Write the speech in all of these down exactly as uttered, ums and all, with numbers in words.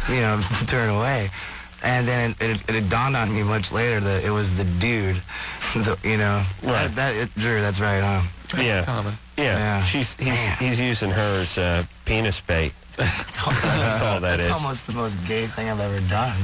you know, turn away. And then it, it, it dawned on me much later that it was the dude, the, you know. Right. That, that, it, Drew, that's right, huh? Yeah. Common. Yeah. Yeah. She's he's Man. he's using her as uh, penis bait. That's all, That's all that that's is. almost the most gay thing I've ever done.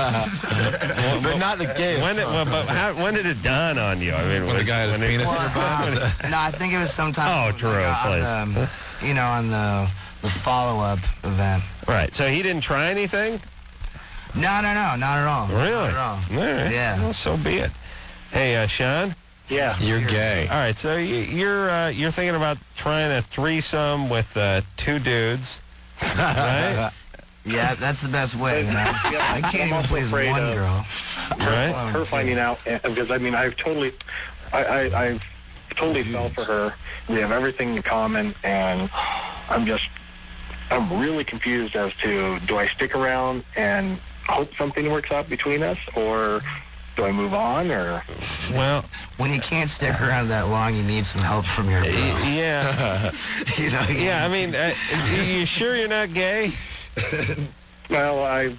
But not the gayest. When it, well, but how, when did it dawn on you? I mean, When was, the guy had his when it- penis in Well, your butt? uh, no, I think it was sometime. Oh, like, Drew, on the, you know, on the the follow-up event. Right. So he didn't try anything? No, no, no, not at all. Really? Not at all. All right. Yeah. Well, so be it. Hey, uh, Sean. Yeah. You're gay. All right. So you, you're uh, you're thinking about trying a threesome with uh, two dudes, right? Yeah, that's the best way. You know? Yeah, I can't I'm even also please afraid one of- girl. Right. Oh, Her dude. finding out, uh, because I mean, I've totally, I, I, I've totally fell for her. We have everything in common, and I'm just, I'm really confused as to, do I stick around and hope something works out between us, or do I move on, or? Well, When you can't stick around that long, you need some help from your girl. y- yeah. You know. you- Yeah. I mean, uh, you, you sure you're not gay? Well, I,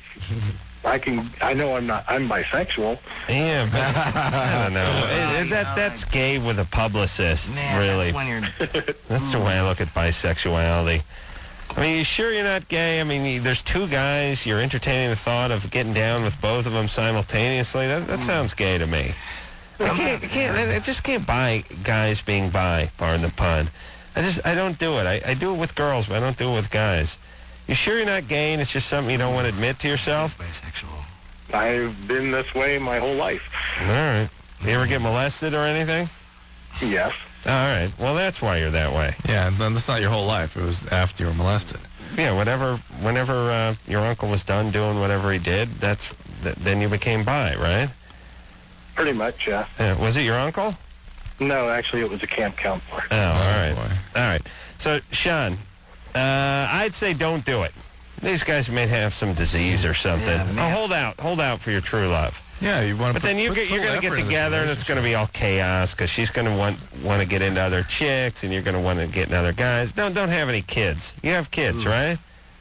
I can, I know I'm not, I'm bisexual. Yeah, but I don't know. It- it- that that's gay with a publicist, Man, really. that's when you're. That's the way I look at bisexuality. I mean, you sure you're not gay? I mean, you, there's two guys. You're entertaining the thought of getting down with both of them simultaneously. That that sounds gay to me. I can't, I can't, I just can't buy guys being bi, pardon the pun. I just, I don't do it. I, I do it with girls, but I don't do it with guys. You sure you're not gay and it's just something you don't want to admit to yourself? Bisexual. I've been this way my whole life. All right. You ever get molested or anything? Yes. All right. Well, that's why you're that way. Yeah, then that's not your whole life. It was after you were molested. Yeah, whatever. Whenever uh, your uncle was done doing whatever he did, that's th- then you became bi, right? Pretty much, yeah. Yeah. Was it your uncle? No, actually, it was a camp counselor. Oh, all right. boy. All right. So, Sean, uh, I'd say don't do it. These guys may have some disease or something. Yeah, oh, man. hold out. Hold out for your true love. Yeah, you want to. But then you get, you're going to get together, and it's going to be all chaos because she's going to want want to get into other chicks, and you're going to want to get into other guys. Don't don't have any kids. You have kids, right?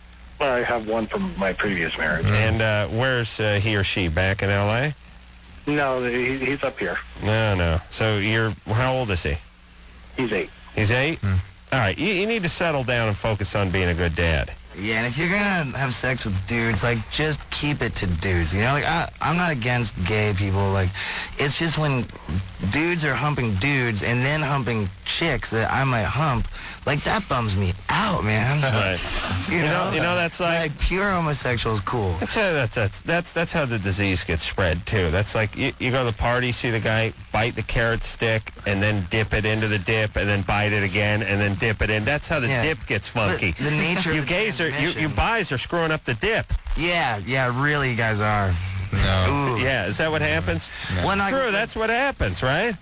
I have one from my previous marriage. And uh, where's uh, he or she? Back in L A? No, he, he's up here. No, no. So you're how old is he? He's eight. He's eight. All right. You, you need to settle down and focus on being a good dad. Yeah, and if you're gonna have sex with dudes, like, just keep it to dudes. You know, like, I, I'm not against gay people. Like, it's just when dudes are humping dudes and then humping chicks that I might hump, like, that bums me out, man. Right. You, You know, know, you know that's like, like pure homosexual is cool. that's how, that's that's that's that's how the disease gets spread too. That's like you, you go to the party, see the guy bite the carrot stick, and then dip it into the dip, and then bite it again, and then dip it in. That's how the Yeah. dip gets funky. The, the nature you of the gays are you, you transmission. buys are screwing up the dip. Yeah, yeah, really, you guys are. No. Ooh. Yeah, is that what happens? When I- True, that's what happens, right?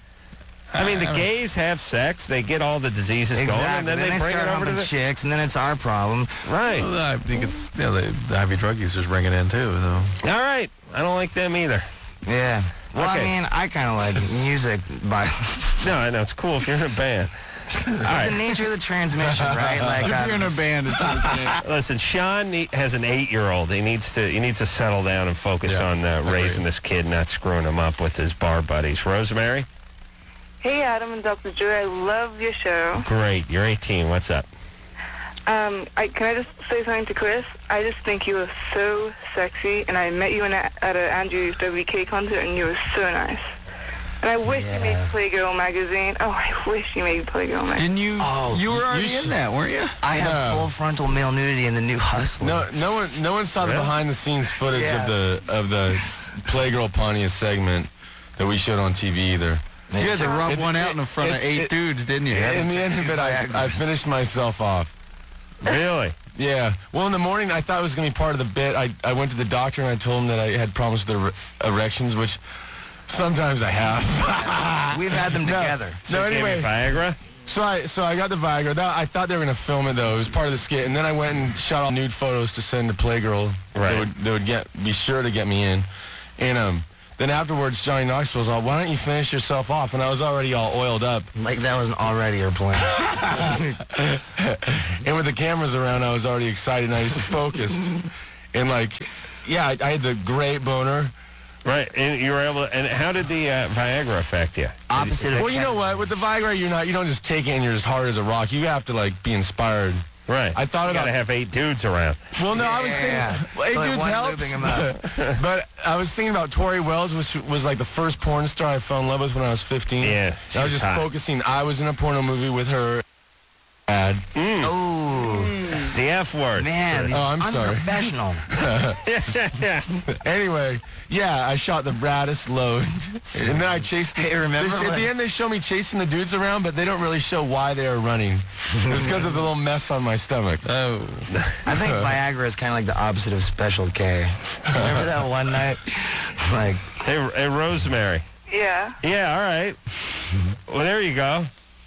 I mean, the Uh, gays have sex, they get all the diseases Exactly. going, and then, they bring start it over to humping the chicks, and then it's our problem. right. Well, I think it's you know, the, the heavy drug users bring it in too. So. All right, I don't like them either. Yeah. Well, Okay. I mean, I kind of like music, but No, I know it's cool if you're in a band. All the right, nature of the transmission, right? Like, If you're in uh, a band, it's okay. listen. Sean ne- has an eight-year-old. He needs to he needs to settle down and focus Yeah, on uh, agreed. raising this kid, not screwing him up with his bar buddies. Rosemary, Hey, Adam and Doctor Drew, I love your show. great. You're eighteen. What's up? Um, I, can I just say something to Chris? I just think you were so sexy, and I met you in a, at an Andrew W K concert, and you were so nice. And I wish you made Playgirl magazine. Oh, I wish you made Playgirl magazine. Didn't you? Oh, you were already you in should- that, weren't you? I have No. full frontal male nudity in the new Hustler. No, no one, no one saw Really? the behind-the-scenes footage Yeah. of the of the Playgirl Pontius segment that we showed on T V either. You had to rub It- one out it- in front of it- eight it- dudes, didn't you? In the end of it, I, I finished myself off. Really? Yeah. Well, in the morning, I thought it was going to be part of the bit. I, I went to the doctor and I told him that I had problems with ere- erections, which sometimes I have. We've had them No. together. So No, you gave me anyway. Viagra. So I so I got the Viagra. That, I thought they were going to film it, though. It was part of the skit. And then I went and shot all nude photos to send to Playgirl. Right. They would, they would get be sure to get me in. And um, then afterwards, Johnny Knoxville's all, why don't you finish yourself off? And I was already all oiled up. Like that wasn't already your plan. And with the cameras around, I was already excited and I was focused. And, like, yeah, I, I had the great boner. Right, and you were able to, and how did the uh, Viagra affect you? Opposite of Well, you know Kevin. what? With the Viagra, you're not, you don't just take it and you're as hard as a rock. You have to, like, be inspired. Right. I thought you about- gotta have eight dudes around. Well, no, I was Yeah. thinking, well, eight Like dudes one helps. looping him up. But I was thinking about Tori Wells, which was like the first porn star I fell in love with when I was fifteen. Yeah, she I was was just hot. focusing. I was in a porno movie with her. Ad. Ooh, The F word. man, Oh, I'm sorry. unprofessional. Anyway, yeah, I shot the Bradis load, and then I chased. The, Hey, remember they sh- at when- the end, they show me chasing the dudes around, but they don't really show why they are running. It's because of the little mess on my stomach. Oh. I think Viagra is kind of like the opposite of Special K. Remember that one night? Like, Hey, hey, Rosemary. Yeah. Yeah, all right. Well, there you go.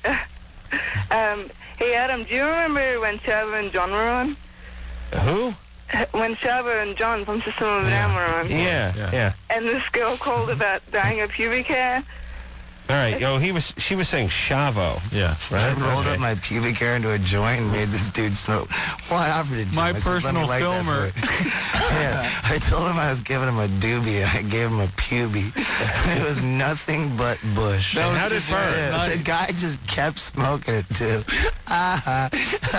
Um, hey, Adam, do you remember when Shava and John were on? Who? When Shava and John from System of a Down were on? Yeah, yeah. Yeah. And this girl called about dying of pubic hair? All right. Yo, he was. She was saying Chavo. Yeah. I Right. rolled Okay. up my pubic hair into a joint and made this dude smoke. Well, I offered it to My him. I said, "Let me personal light that filmer." for you." Yeah, I told him I was giving him a doobie. I gave him a pubie. It was nothing but bush. And how did it burn? Yeah, the guy just kept smoking it too. Ah.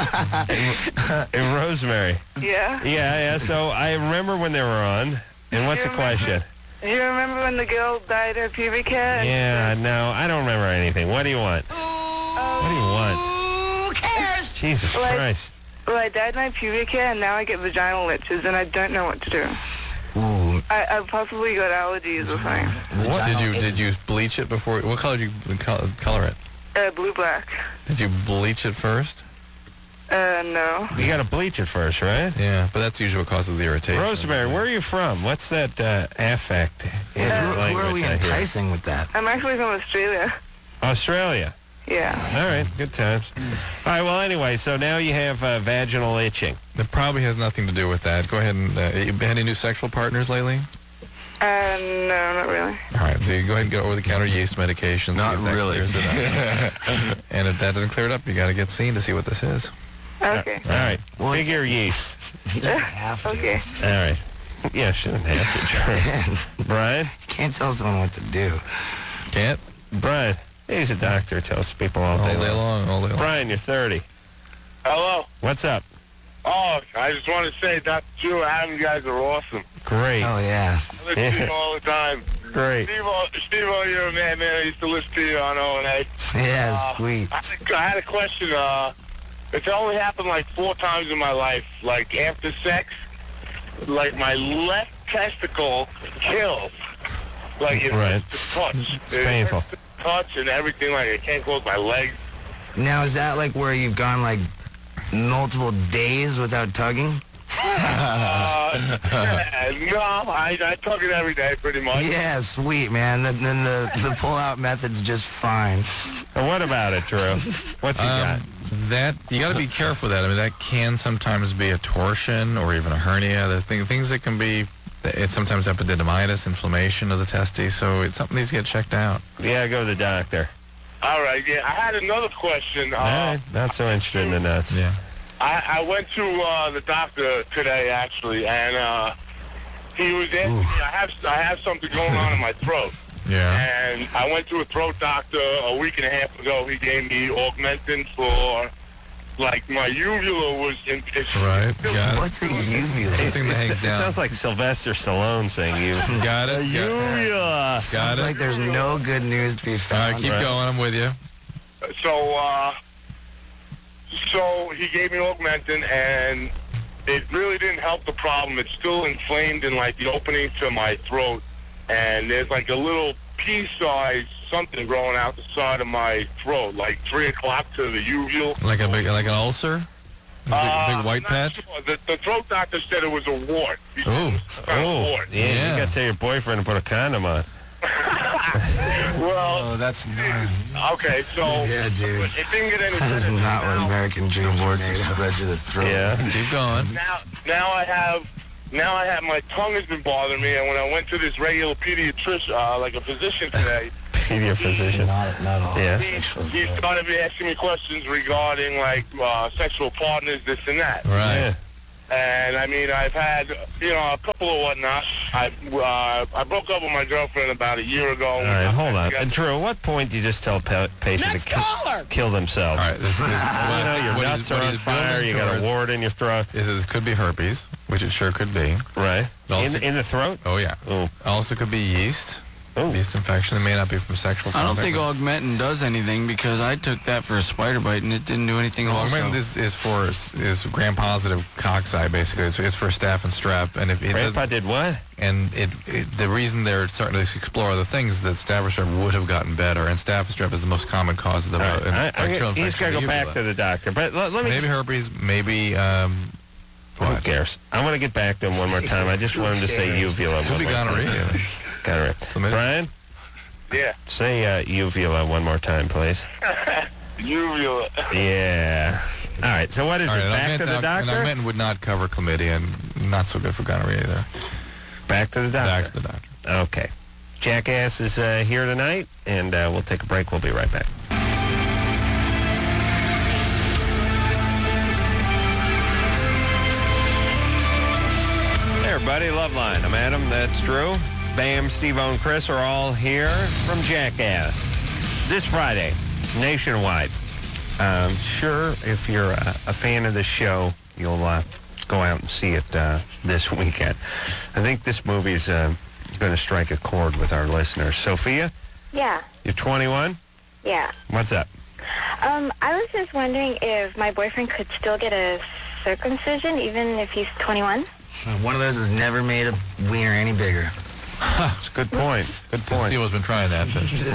And Rosemary. Yeah. Yeah, yeah. So I remember when they were on. And what's the question? Do you remember when the girl dyed her pubic hair? Yeah, no, I don't remember anything. What do you want? What do you want? Who cares? Jesus Like- Christ. Well, I dyed my pubic hair, and now I get vaginal itches, and I don't know what to do. Ooh. I, I've possibly got allergies or something. What did you did you bleach it before? What color did you color, color it? Uh, blue-black. Did you bleach it first? Uh, no. You got to bleach it first, right? Yeah, but that's usually what causes the irritation. Rosemary, where are you from? What's that uh, affect? in Yeah, your who, who are language we I hear? enticing with that? I'm actually from Australia. Australia. Yeah. All right, good times. All right, well, anyway, so now you have uh, vaginal itching. It probably has nothing to do with that. Go ahead and uh, you had any new sexual partners lately? Uh, no, not really. All right, so you go ahead and get over-the-counter yeast medication. see Not if that really. clears it up. And if that doesn't clear it up, you got to get seen to see what this is. Okay. All right, Well, figure yeast. You don't have to. Okay. All right. Yeah, shouldn't have to. Brian? You can't tell someone what to do. Can't? Brian. He's a doctor. Tells people all All day day long. long, all day long. Brian, you're thirty. Hello. What's up? Oh, I just want to say, Doctor Drew, Adam, you guys are awesome. Great. Oh, yeah. I listen to you all the time. Great. Steve, Steve, you're a man, man. I used to listen to you on O and A. Yeah, Uh, sweet. I, had a- I had a question. Uh, it's only happened like four times in my life. Like after sex, like my left testicle kills. Like it Right. hurts to touch. It's painful. It hurts to touch and everything. Like I can't close my legs. Now, is that like where you've gone like multiple days without tugging? Uh, no, I, I tug it every day pretty much. Yeah, sweet, man. Then then the, the pull-out method's just fine. Well, what about it, Drew? What's he got? Um, that you got to be careful with that. I mean, that can sometimes be a torsion or even a hernia. The thing, things that can be, it's sometimes epididymitis, inflammation of the testes. So it's something that needs to get checked out. Yeah, go to the doctor. All right, yeah. I had another question. Uh, All right. Not so interested in the nuts. Yeah. I, I went to uh, the doctor today, actually, and uh, he was asking me, I have, I have something going on in my throat. Yeah. And I went to a throat doctor a week and a half ago. He gave me Augmentin for, like, my uvula was in... It's, Right. Got it. What's a uvula? Something that It's- hangs it down. sounds like Sylvester Stallone saying you. Got it. Got, Uvula. got Like it. there's no good news to be All found. right, keep Right. going. I'm with you. So, uh, so he gave me Augmentin, and it really didn't help the problem. It's still inflamed in, like, the opening to my throat, and there's, like, a little pea-sized something growing out the side of my throat, like three o'clock to the uvula. Like a big, like an ulcer. A big, Uh, big white I'm not patch. sure. The, the throat doctor said it was a wart. He said Ooh. it was some kind of Oh, wart. yeah, Yeah. you got to tell your boyfriend to put a condom on. Well, Oh, that's not. okay, so Yeah, dude. it didn't get any That is better. not what Now- American dreams are Words made are of. spread to the throat. Yeah. Keep going. Now, now I have, now I have, my tongue has been bothering me, and when I went to this regular pediatrician, uh, like a physician today, Your physician. Not, not all. Yeah. he, he started asking me questions regarding, like, uh, sexual partners, this and that. Right. Yeah. And I mean, I've had, you know, a couple of whatnot. I uh, I broke up with my girlfriend about a year ago. All right, hold on. And Drew, at what point do you just tell pa- patient Next to ki- caller! kill themselves? All right, this is, You know, your what nuts he's- what are on he's fire, building you got a towards wart in your throat. Is that this could be herpes, which it sure could be. Right. Also- In, in the throat? Oh, yeah. Oh. Also could be yeast. Oh. Yeast infection. It may not be from sexual I don't contact. think Augmentin does anything because I took that for a spider bite and it didn't do anything also. Augmentin is, is for is gram-positive cocci, basically. It's, it's for staph and strep. And if it Grandpa did what? And it, it, the reason they're starting to explore other things is that staph and strep would have gotten better, and staph and strep is the most common cause of the All right. uh, I- I- bacterial he's infection got to of go the back uvula. to the doctor. But let, let me Maybe just, herpes, maybe um, who what? cares? I want to get back to him one more time. I just want him to say uvula. Could one be more time. gonorrhea. Gonorrhea. Chlamydia. Brian, Yeah. say uh, uvula one more time, please. Uvula. Yeah. All right. So what is All it? right, Back Augmentin- to the Aug- doctor? and Augmentin would not cover chlamydia, and not so good for gonorrhea either. Back to the doctor. Back to the doctor. Okay. Jackass is uh, here tonight, and uh, we'll take a break. We'll be right back. Hey, everybody. Loveline. I'm Adam. That's Drew. Bam, Steve-O, and Chris are all here from Jackass. This Friday, nationwide. Um, sure, if you're a, a fan of this show, you'll uh, go out and see it uh, this weekend. I think this movie's uh, going to strike a chord with our listeners. Sophia, Yeah, you're twenty-one? yeah. What's up? Um, I was just wondering if my boyfriend could still get a circumcision even if he's twenty-one. One of those has never made a wiener any bigger. That's a good point. Good point. Steve has been trying that.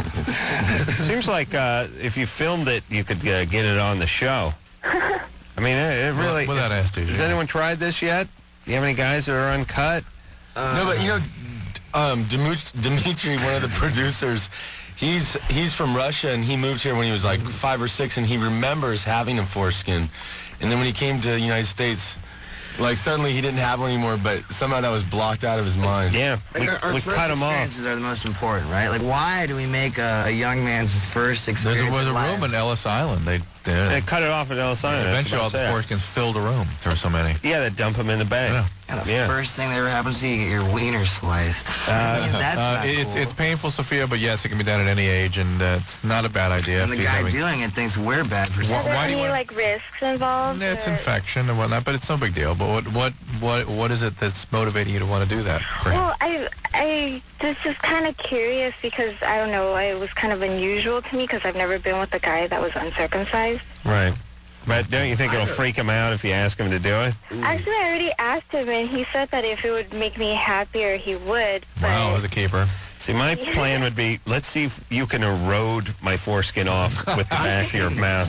but- Seems like uh, if you filmed it, you could uh, get it on the show. I mean, it, it really... Without is- anesthesia. Has anyone tried this yet? You have any guys that are uncut? No, but you know, um, Dimit- Dimitri, one of the producers, he's he's from Russia, and he moved here when he was like five or six, and he remembers having a foreskin. And then when he came to the United States, like suddenly he didn't have one anymore, but somehow that was blocked out of his mind. Yeah, we, Like our, our we first cut them off. experiences are the most important, right? Like, why do we make a, a young man's first There experience was a in life? room in Ellis Island. They, they, They cut it off at Ellis Island. eventually all That's the what I'm saying. foreskins filled a room. There were so many. Yeah, they dump them in the bag. Yeah. And the Yeah. first thing that ever happens to you, you get your wiener sliced. I mean, that's Uh, not it's cool. it's painful, Sophia, but yes, it can be done at any age, and uh, it's not a bad idea. and the if he's guy having- doing it thinks we're bad for Are saying there why do you any wanna- like risks involved? Yeah, it's or- infection and whatnot, but it's no big deal. But what what what what is it that's motivating you to want to do that? For him? Well, I I was just kind of curious because I don't know, it was kind of unusual to me because I've never been with a guy that was uncircumcised. Right. But don't you think it'll freak him out if you ask him to do it? Actually, I already asked him, and he said that if it would make me happier, he would. But Wow, as a keeper. See, my plan would be, let's see if you can erode my foreskin off with the back of your mouth.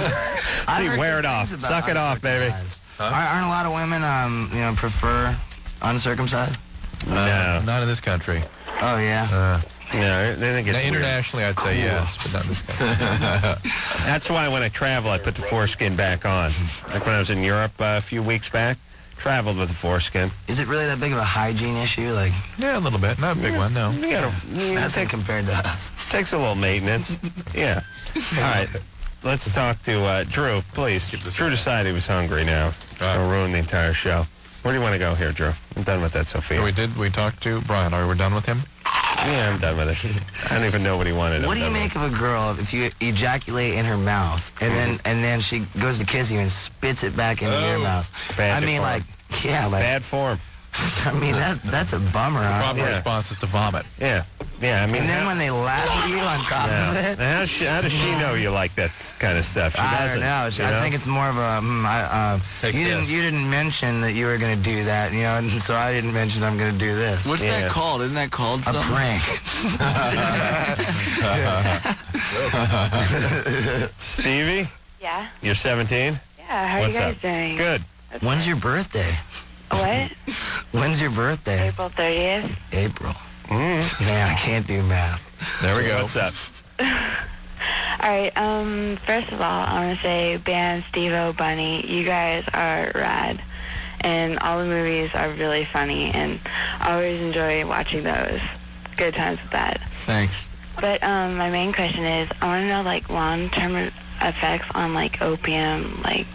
I've See, heard wear good it off. things about Suck it off, baby. uncircumcised. Aren't, aren't a lot of women, um, you know, prefer uncircumcised? No. Not in this country. Oh yeah. Uh, No, they think it's now, weird. internationally, I'd say yes, but not in this country. That's why when I travel, I put the foreskin back on. Like when I was in Europe uh, a few weeks back, traveled with the foreskin. Is it really that big of a hygiene issue? Like, Yeah, a little bit. Not a big one, no. You gotta, you know, it nothing takes, compared to us. takes a little maintenance. Yeah. All right. Let's talk to uh, Drew, please. Drew decided he was hungry now. It's going to ruin the entire show. Where do you want to go here, Drew? I'm done with that, Sophia. We did. We talked to Brian. Are we done with him? Yeah, I'm done with it. I don't even know what he wanted. What I'm do you done make of a girl if you ejaculate in her mouth and then and then she goes to kiss you and spits it back into your Oh. mouth? Bad I mean, form. like, yeah, with. like, Bad form. I mean, that that's a bummer. The huh? proper yeah. response is to vomit. Yeah. Yeah, I mean... And then how- when they laugh at you on top Yeah. of it, Now, How, she, how does she know you like that kind of stuff? She I doesn't. don't know. you I think it's more of a. Mm, I, uh, Take you didn't this. you didn't mention that you were going to do that, you know, and so I didn't mention I'm going to do this. What's Yeah. that called? Isn't that called A something? prank. Stevie, yeah, you're seventeen? yeah. How What's are you guys up? doing? Good. When's your birthday? What? When's your birthday? April thirtieth. April. Mm. Man, I can't do math. There we go. What's up? All right. Um. First of all, I want to say, Bam, Steve-O, Bunny, you guys are rad, and all the movies are really funny, and I always enjoy watching those. Good times with that. Thanks. But um, my main question is, I want to know like long-term effects on like opium, like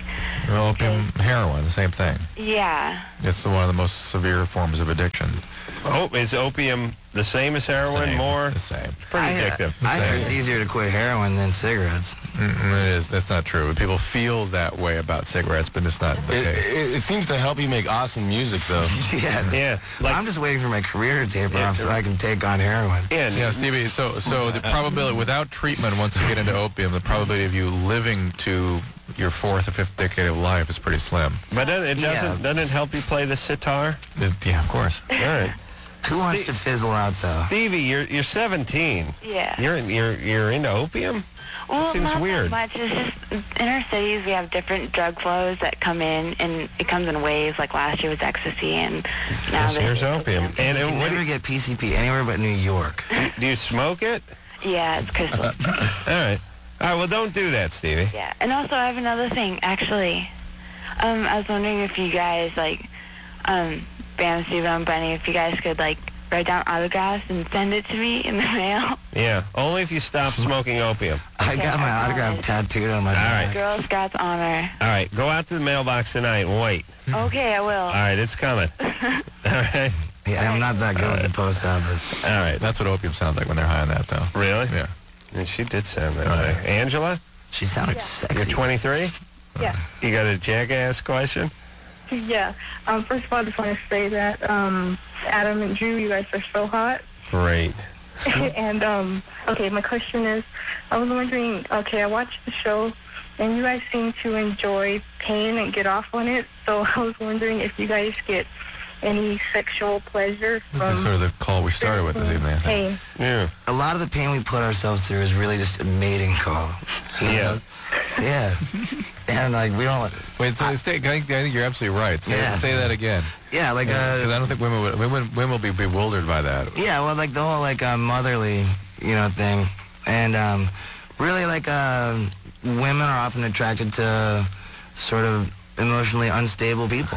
Well, opium, heroin, the same thing. Yeah. It's one of the most severe forms of addiction. Oh, is opium the same as heroin? Same, More? The same. Pretty I, addictive. I heard it's easier to quit heroin than cigarettes. Mm-mm, it is. That's not true. People feel that way about cigarettes, but it's not the It, case. it, it seems to help you make awesome music, though. Yeah. Yeah. Like, I'm just waiting for my career to taper Yeah, off so I can take on heroin. yeah, and- Yeah, Stevie, so so the probability, without treatment, once you get into opium, the probability of you living to your fourth or fifth decade of life is pretty slim. but it it Yeah. doesn't, doesn't it help you play the sitar? It- yeah, of course. All right. Who wants to fizzle out, though? Stevie, you're you're seventeen. Yeah. You're in, you're you're into opium? Well, That seems not weird. that much. It's just in our cities we have different drug flows that come in, and it comes in waves. Like last year was ecstasy, and now This there's here's opium. And You it, can what do, never you, get P C P anywhere but New York. do you smoke it? Yeah, it's crystal. All right. All right, well, don't do that, Stevie. Yeah, and also I have another thing. Actually, um, I was wondering if you guys like, um, Bam, Steve, and Bunny, if you guys could like write down autographs and send it to me in the mail. Yeah, only if you stop smoking opium. I Okay, got my I autograph promise. tattooed on my All back. right. Girl Scouts honor. All right, go out to the mailbox tonight and wait. Okay, I will. All right, it's coming. All right. Yeah, I'm not that good with the post office. All right. That's what opium sounds like when they're high on that, though. Really? Yeah. And she did sound that All way. right. Angela, She sounded Yeah. sexy. you're twenty-three? Yeah. You got a jackass question? Yeah. Um, first of all, I just want to say that um, Adam and Drew, you guys are so hot. Great. and, um, okay, my question is, I was wondering, okay, I watched the show, and you guys seem to enjoy pain and get off on it, so I was wondering if you guys get any sexual pleasure That's from sort of the call we started with this evening, I think. pain. Yeah. A lot of the pain we put ourselves through is really just a mating call. Yeah. Yeah. And, like, we don't... Wait, so stay, I, think, I think you're absolutely right. Say, Yeah. say that again. Yeah, like, Because uh... I don't think women would, women, women will be bewildered by that. Yeah, well, like, the whole, like, uh, motherly, you know, thing. And, um, really, like, uh, women are often attracted to sort of emotionally unstable people.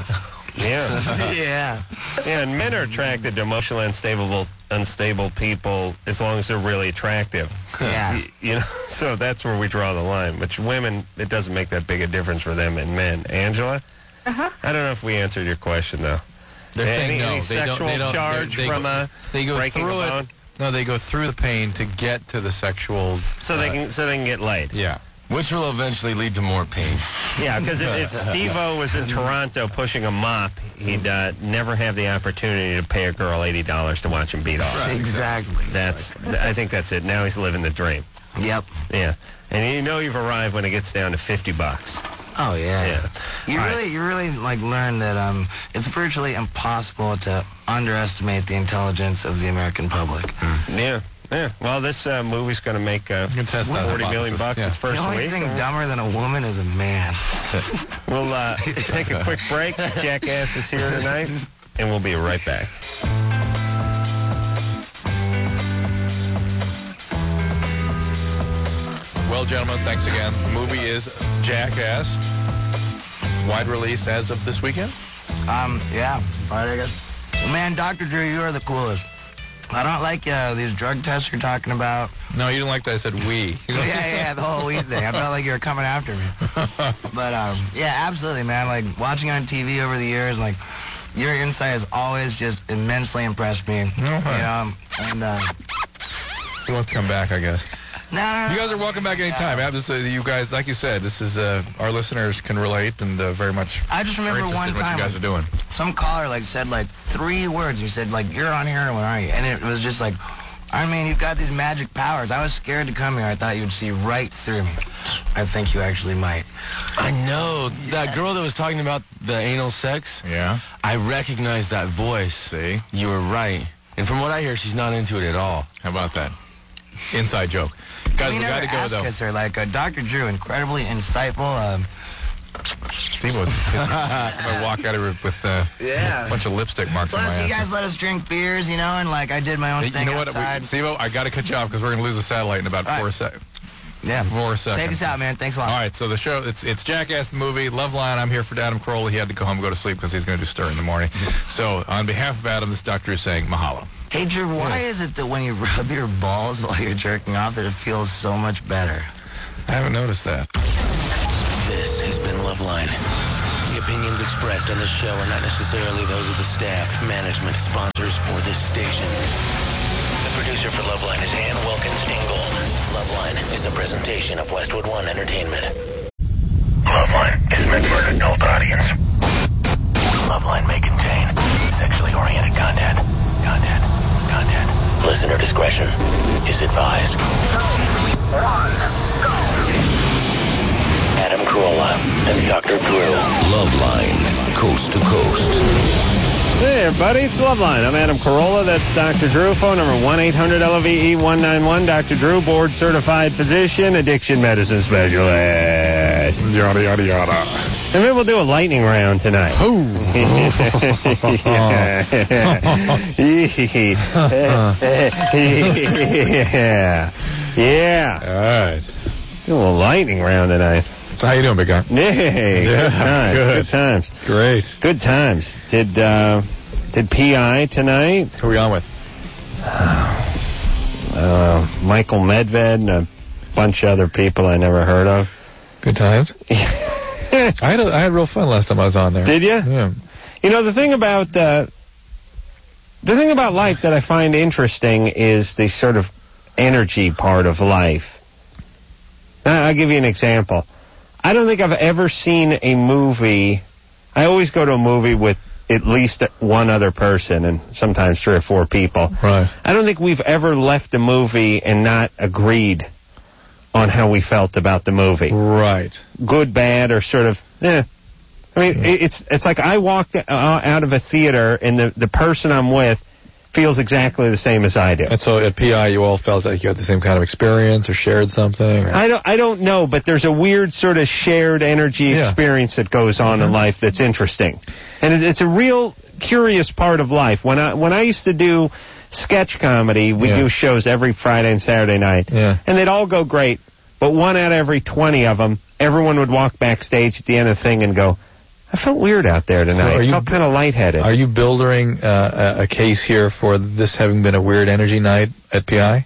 Yeah. Yeah. Yeah, and men are attracted to emotionally unstable unstable people as long as they're really attractive. Yeah. Y- You know, so that's where we draw the line. Which women, it doesn't make that big a difference for them and men. Angela? Uh-huh. I don't know if we answered your question, though. They're Any- saying no. any they don't. sexual They don't. charge they, they from go, uh, they go breaking through a it. bone? No, they go through the pain to get to the sexual. So they uh, can so they can get laid. Yeah. Which will eventually lead to more pain. Yeah, because if, if Steve-O was in Toronto pushing a mop, he'd uh, never have the opportunity to pay a girl eighty dollars to watch him beat off. Exactly. That's, I think that's it. Now he's living the dream. Yep. Yeah. And you know you've arrived when it gets down to fifty bucks. Oh, yeah. Yeah. You All right. really, you really, like, learn that um, it's virtually impossible to underestimate the intelligence of the American public. Yeah. Yeah. Well, this uh, movie's going to make uh, You can test that forty million bucks hypothesis, its yeah. first The only week. thing dumber than a woman is a man. We'll uh, take a quick break. Jackass is here tonight, and we'll be right back. Well, gentlemen, thanks again. The movie is Jackass. Wide release as of this weekend. Um, yeah, Friday, I guess. Man, Doctor Drew, you are the coolest. I don't like uh, these drug tests you're talking about. No, you didn't like that. I said we. Yeah, yeah, the whole weed thing. I felt like you were coming after me. But, um, yeah, absolutely, man. Like, watching on T V over the years, like, your insight has always just immensely impressed me. You know, and, uh... He wants to come back, I guess. No, no, no. You guys are welcome back anytime. Yeah. This, uh, you guys, like you said, this is uh, our listeners can relate and uh, very much. I just remember interested one in what time you guys are doing. some caller like said like three words. He said like, "You're on heroin, aren't you?" And it was just like, I mean, you've got these magic powers. I was scared to come here. I thought you would see right through me. I think you actually might. I know. That girl that was talking about the anal sex, Yeah. I recognize that voice. See? You were right. And from what I hear, she's not into it at all. How about that? Inside joke. Guys, we we got never to go asked though. kisser. Like uh, Doctor Drew, incredibly insightful. Um, Steve was somebody walk out of here with uh, Yeah. a bunch of lipstick marks on my plus, you ass. guys let us drink beers, you know, and like I did my own Hey, thing you know what? outside. Steve, I got to cut you off because we're going to lose the satellite in about All four right. seconds. yeah. Four seconds. Take us out, man. Thanks a lot. All right, so the show, it's it's Jackass the movie, Loveline. I'm here for Adam Carolla. He had to go home and go to sleep because he's going to do Stir in the morning. So on behalf of Adam, this is Doctor Drew saying mahalo. Hey, Drew, why is it that when you rub your balls while you're jerking off that it feels so much better? I haven't noticed that. This has been Loveline. opinions expressed on this show are not necessarily those of the staff, management, sponsors, or this station. The producer for Loveline is Ann Wilkins Ingold. Loveline is a presentation of Westwood One Entertainment. Loveline is meant for an adult audience. Loveline may contain sexually oriented content. Content. Content. Listener discretion is advised. One, go. Adam Carolla and Doctor Drew. Loveline, coast to coast. Hey, everybody, it's Loveline. I'm Adam Carolla. That's Doctor Drew. Phone number one eight hundred L O V E one nine one. Doctor Drew, board-certified physician, addiction medicine specialist. Yada, yada, yada. And maybe we'll do a lightning round tonight. Oh. yeah. yeah. Yeah. All right. Do a little lightning round tonight. So how you doing, big guy? Hey, yeah, good times. Good. good times. Great. Good times. Did uh, did P I tonight? Who are we on with? Uh, Michael Medved and a bunch of other people I never heard of. Good times? I had a, I had real fun last time I was on there. Did you? Yeah. You know, the thing about uh, the thing about life that I find interesting is the sort of energy part of life. Now, I'll give you an example. I don't think I've ever seen a movie. I always go to a movie with at least one other person and sometimes three or four people. Right. I don't think we've ever left a movie and not agreed on how we felt about the movie. Right. Good, bad, or sort of, eh. I mean, Yeah. it's it's like I walked uh, out of a theater and the, the person I'm with feels exactly the same as I do. And so at P I, you all felt like you had the same kind of experience or shared something? Or? I don't I don't know, but there's a weird sort of shared energy Yeah. experience that goes on Mm-hmm. in life that's interesting. And it's, it's a real curious part of life. When I when I used to do sketch comedy, we Yeah. do shows every Friday and Saturday night. Yeah. And they'd all go great, but one out of every twenty of them, everyone would walk backstage at the end of the thing and go, I felt weird out there tonight. So are I you- felt kind of lightheaded. Are you building uh, a, a case here for this having been a weird energy night at P I?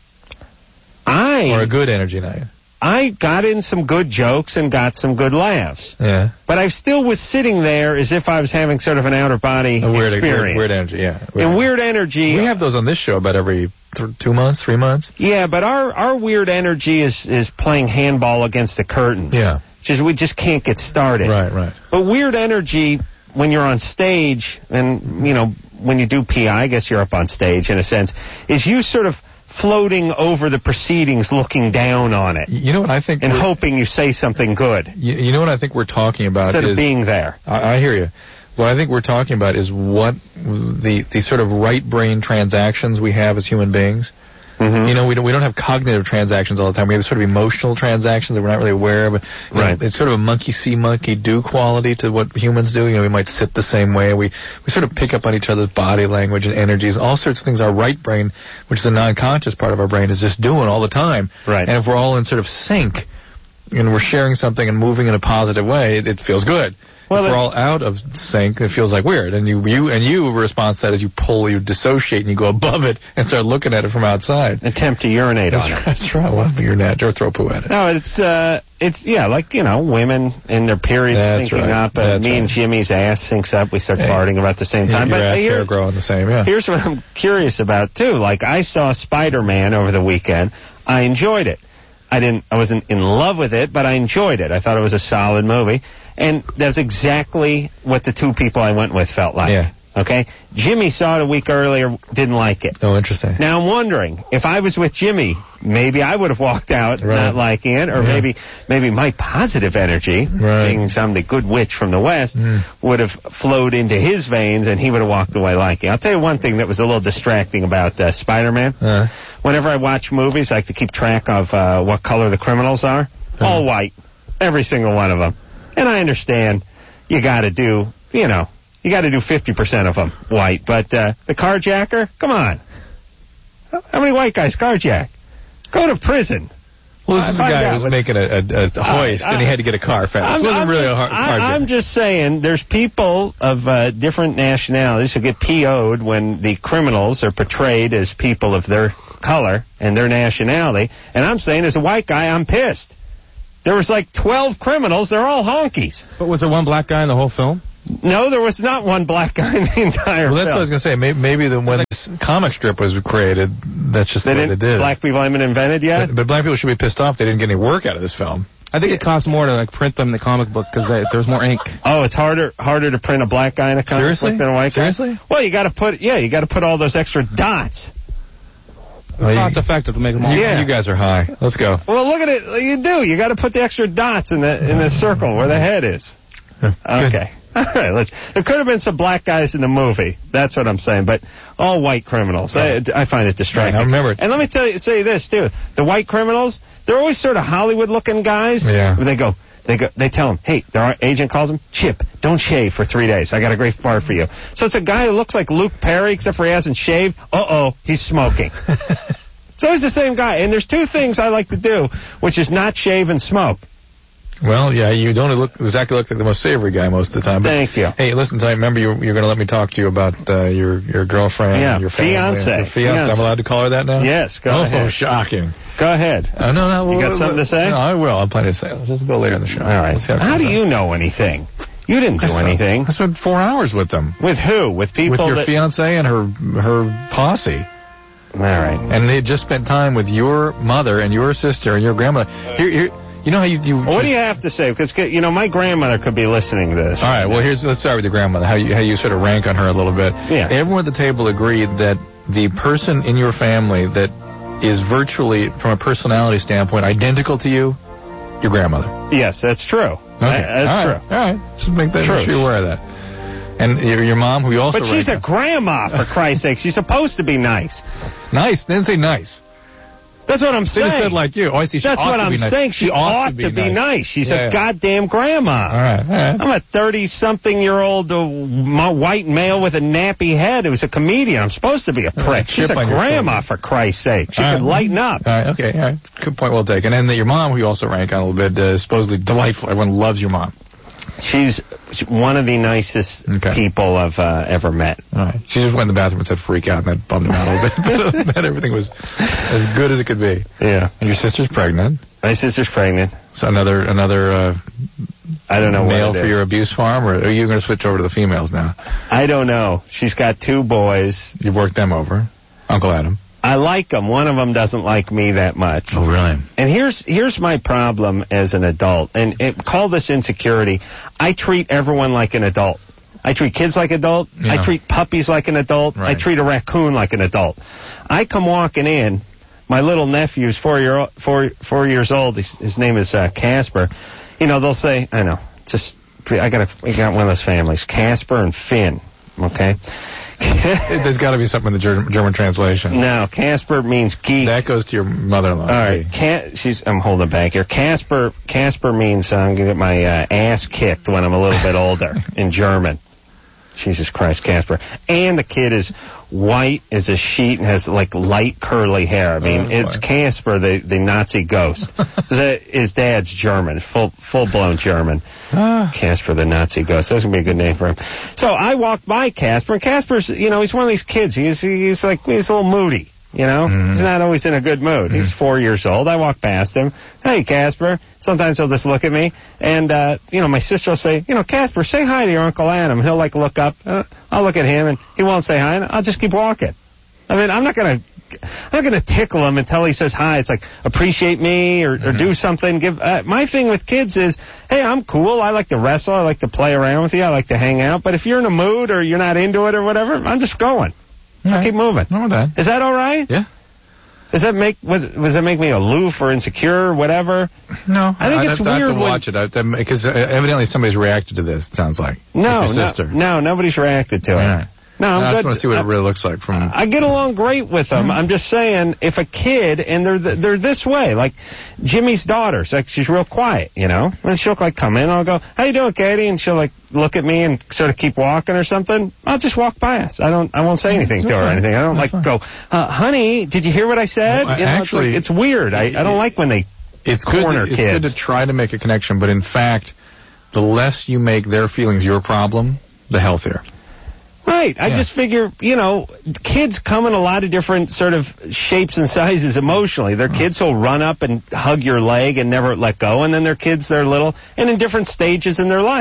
I Or a good energy night? I got in some good jokes and got some good laughs. Yeah. But I still was sitting there as if I was having sort of an outer-body A weird, experience. weird, weird energy, yeah. And weird energy... We have those on this show about every th- two months, three months. Yeah, but our, our weird energy is, is playing handball against the curtains. Yeah. Just, we just can't get started. Right, right. But weird energy, when you're on stage, and, you know, when you do P I, I guess you're up on stage in a sense, is you sort of floating over the proceedings, looking down on it. You know what I think? And we're- hoping you say something good. You, you know what I think we're talking about Instead is... of being there. I, I hear you. What I think we're talking about is what the the sort of right brain transactions we have as human beings. Mm-hmm. You know, we don't we don't have cognitive transactions all the time. We have sort of emotional transactions that we're not really aware of. But, you Right. know, it's sort of a monkey see, monkey do quality to what humans do. You know, we might sit the same way. We we sort of pick up on each other's body language and energies. All sorts of things. Our right brain, which is the non-conscious part of our brain, is just doing all the time. Right. And if we're all in sort of sync, and we're sharing something and moving in a positive way, it, it feels good. Well, if it- we're all out of sync, it feels like weird. And you, you, and you response to that is you pull, you dissociate, and you go above it and start looking at it from outside. Attempt to urinate That's on right. it. That's right. Well, you're net or throw poo at it. No, it's uh, it's yeah, like you know, women and their periods That's syncing right. up. Uh, That's me and right. Jimmy's ass syncs up. We start Hey. farting about the same time. Your but ass here- hair growing the same. Yeah. here's what I'm curious about too. Like I saw Spider-Man over the weekend. I enjoyed it. I didn't. I wasn't in love with it, but I enjoyed it. I thought it was a solid movie, and that's exactly what the two people I went with felt like. Yeah. Okay. Jimmy saw it a week earlier. Didn't like it. Oh, interesting. Now I'm wondering if I was with Jimmy, maybe I would have walked out Right. not liking it, or Yeah. maybe maybe my positive energy, Right. being some the good witch from the West, Mm. would have flowed into his veins, and he would have walked away liking it. I'll tell you one thing that was a little distracting about uh, Spider-Man. Uh, Whenever I watch movies, I like to keep track of uh, what color the criminals are. All white, every single one of them. And I understand you got to do, you know, you got to do fifty percent of them white. But uh, the carjacker, come on. How many white guys carjack? Go to prison. well, this is a I- I guy got who was what- making a, a, a hoist, I- and he had to get a car fast. I'm, It wasn't I'm- really a hard, hard I, I'm job. just saying, there's people of uh, different nationalities who get P O'd when the criminals are portrayed as people of their color and their nationality. And I'm saying, as a white guy, I'm pissed. There was like twelve criminals. They're all honkies. But was there one black guy in the whole film? No, there was not one black guy in the entire Well, that's film. what I was going to say. Maybe, maybe the, when this comic strip was created, that's just They the way didn't, they did. black people haven't invented yet? But, but black people should be pissed off they didn't get any work out of this film. I think it costs more to like print them in the comic book because there was more ink. Oh, it's harder harder to print a black guy in a comic Seriously? book than a white guy? Seriously? Well, you got to put yeah, you got to put all those extra dots. Well, you- Cost effective to make them all. You, Yeah. you guys are high. Let's go. Well, look at it. You do. You got to put the extra dots in the in the circle where the head is. Okay. All right. Let's, there could have been some black guys in the movie. That's what I'm saying. But all white criminals. I, I find it distracting. Right, I remember it. And let me tell you, say this too. The white criminals, they're always sort of Hollywood-looking guys. Yeah. They go. They go. They tell him, "Hey," their agent calls him, "Chip, don't shave for three days. I got a great part for you." So it's a guy who looks like Luke Perry, except for he hasn't shaved. Uh-oh, he's smoking. It's always the same guy. And there's two things I like to do, which is not shave and smoke. Well, yeah, you don't look exactly look like the most savory guy most of the time. But, Thank you. Hey, listen, I remember you, you're going to let me talk to you about uh, your your girlfriend, Yeah, your family, fiancé. your fiance. I'm Fiancé. allowed to call her that now? Yes, go oh, ahead. shocking. Go ahead. Uh, no, no. You well, got something well, to say? No, I will. I'm planning to say. Let's just go later in the show. All right. Let's see how it How comes do out. you know anything? You didn't do I spent- anything. I spent four hours with them. With who? With people With your that... fiancé and her her posse. All right. And they had just spent time with your mother and your sister and your grandmother. Here, here, you know how you... you Well, what do you have to say? Because, you know, my grandmother could be listening to this. All right, well, here's let's start with your grandmother. How you how you sort of rank on her a little bit. Yeah. Everyone at the table agreed that the person in your family that is virtually, from a personality standpoint, identical to you, your grandmother. Yes, that's true. Okay, That's all right, true. All right, just make that True. make sure you're aware of that. And your, your mom, who you also But she's a ranked- grandma, for Christ's sake. She's supposed to be nice. nice. They didn't say nice. That's what I'm They saying. just said like you. Oh, I see. She That's ought what to I'm be nice. saying. She, ought, to be, nice. She's Yeah, a yeah. goddamn grandma. All right, all right. I'm a thirty-something-year-old uh, ma- white male with a nappy head who's a comedian. I'm supposed to be a prick. She's chip a on your grandma, shoulder. for Christ's sake. She All could right. lighten up. All right, okay, all right. Good point, well taken. And then your mom, who you also rank on a little bit, uh, is supposedly delightful. Everyone loves your mom. She's one of the nicest Okay. people I've uh, ever met. All right. She just went in the bathroom and said freak out, and that bummed him out a little bit. But other than that, everything was as good as it could be. Yeah. And your sister's pregnant. My sister's pregnant. So another another uh, I don't know male what it for is. your abuse farm, or are you going to switch over to the females now? I don't know. She's got two boys. You've worked them over. Uncle Adam. I like them. One of them doesn't like me that much. Oh, really? And here's here's my problem as an adult, and it, call this insecurity. I treat everyone like an adult. I treat kids like adult. Yeah. I treat puppies like an adult. I Right. treat a raccoon like an adult. I come walking in. My little nephew's four year four four years old. His, his name is uh, Casper. You know, they'll say, I know, just I got a, I got one of those families, Casper and Finn. Okay. There's got to be something in the German, German translation. No, Casper means geek. That goes to your mother-in-law. All right, Ca- she's. I'm holding back here. Casper. Casper means uh, I'm gonna get my uh, ass kicked when I'm a little bit older in German. Jesus Christ, Casper. And the kid is white as a sheet and has like light curly hair. I mean, Oh, it's boy. Casper, the the Nazi ghost. His- His dad's German, full full blown German. Ah. Casper the Nazi ghost. That's gonna be a good name for him. So I walked by Casper, and Casper's, you know, he's one of these kids. He's he's like he's a little moody. You know, Mm-hmm. he's not always in a good mood. He's four years old. I walk past him. Hey, Casper. Sometimes he'll just look at me, and uh, you know, my sister will say, you know, Casper, say hi to your Uncle Adam. He'll like look up. Uh, I'll look at him, and he won't say hi, and I'll just keep walking. I mean, I'm not gonna. I'm not going to tickle him until he says hi. It's like, appreciate me or, or do something. Give uh, my thing with kids is, hey, I'm cool. I like to wrestle. I like to play around with you. I like to hang out. But if you're in a mood or you're not into it or whatever, I'm just going. I'll right. keep moving. No, with that. Is that all right? Yeah. Does that make was does that make me aloof or insecure or whatever? No. I think I'd it's have to- I'd weird have to when- watch it because uh, evidently somebody's reacted to this. It sounds like. No, With your no, sister. no, nobody's reacted to it. All right. No, I'm I good. just want to see what I- it really looks like from. I get along great with them. I'm just saying, if a kid and they're th- they're this way, like Jimmy's daughter, so like she's real quiet, you know, and she'll like come in, I'll go, how you doing, Katie? And she'll like look at me and sort of keep walking or something. I'll just walk past. I don't, I won't say anything to her or fine. anything. I don't That's like go, uh, honey, did you hear what I said? Well, you know, actually- it's, like, it's weird. I, I don't like when they It's good. corner To, it's kids. good to try to make a connection, but in fact, the less you make their feelings your problem, the healthier. Right. I Yeah. just figure, you know, kids come in a lot of different sort of shapes and sizes emotionally. They're kids who'll run up and hug your leg and never let go, and then they're kids that are little and in different stages in their life.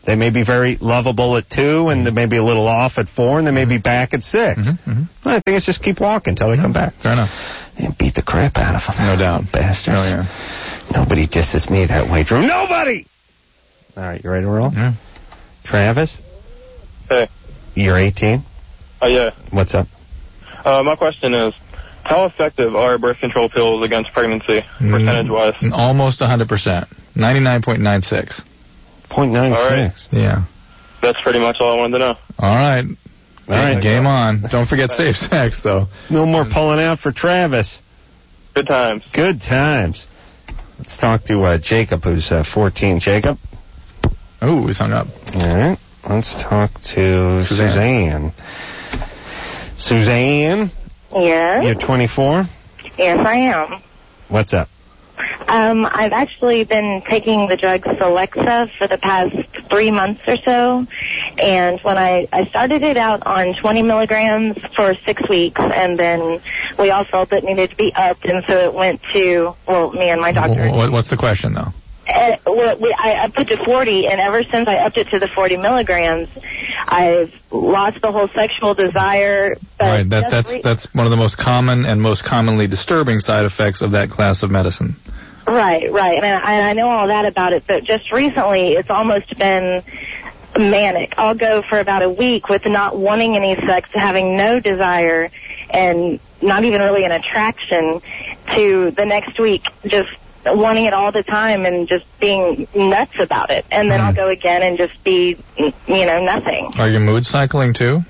They may be very lovable at two, and they may be a little off at four, and they may be back at six. Mm-hmm, mm-hmm. I think it's just keep walking until they come back. Fair enough. And beat the crap out of them. No doubt. Bastards. Oh, yeah. Nobody disses me that way, Drew. Nobody! All right, you ready to roll? Yeah. Travis? Hey. You're eighteen? Oh, yeah. What's up? Uh, my question is, how effective are birth control pills against pregnancy, percentage-wise? Mm, almost one hundred percent. ninety-nine point nine six. point nine six? All right. Yeah. That's pretty much all I wanted to know. All right. All right. Game on. Don't forget safe sex, though. No more pulling out for Travis. Good times. Good times. Let's talk to uh, Jacob, who's uh, fourteen. Jacob? Oh, he's hung up. All right. Let's talk to Suzanne. Suzanne? Suzanne? Yes. You're twenty-four? Yes, I am. What's up? Um, I've actually been taking the drug Celexa for the past three months or so. And when I, I started it out on twenty milligrams for six weeks, and then we all felt it needed to be upped, and so it went to, well, me and my doctor. What, what's the question, though? Uh, well, we, I upped it to forty, and ever since I upped it to the forty milligrams, I've lost the whole sexual desire. But Right, that, just that's re- that's one of the most common and most commonly disturbing side effects of that class of medicine. Right, right, and I, and I know all that about it, but just recently it's almost been manic. I'll go for about a week with not wanting any sex, having no desire, and not even really an attraction, to the next week just wanting it all the time and just being nuts about it. And then Mm. I'll go again and just be, you know, nothing. Are your moods cycling, too?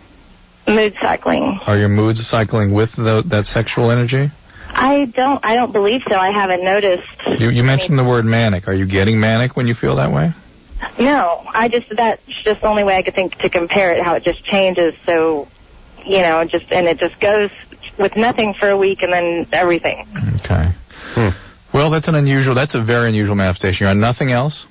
Mood cycling. Are your moods cycling with the, that sexual energy? I don't, I don't believe so. I haven't noticed. You, you mentioned the word manic. Are you getting manic when you feel that way? No, I just, that's just the only way I could think to compare it, how it just changes. So, you know, just, and it just goes with nothing for a week and then everything. Okay. Hmm. Well, that's an unusual, that's a very unusual manifestation. You're on nothing else?